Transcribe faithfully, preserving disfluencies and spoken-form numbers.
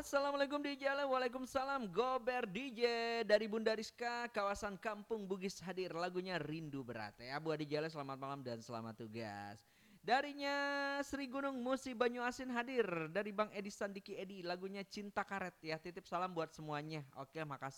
Assalamualaikum D J Ale, waalaikumsalam Gober D J. Dari Bunda Rizka, kawasan Kampung Bugis hadir lagunya Rindu Berat ya. Buat D J Ale selamat malam dan selamat tugas. Darinya Sri Gunung Musi Banyu Asin hadir. Dari Bang Edi Sandiki Edi lagunya Cinta Karet ya. Titip salam buat semuanya. Oke, makasih.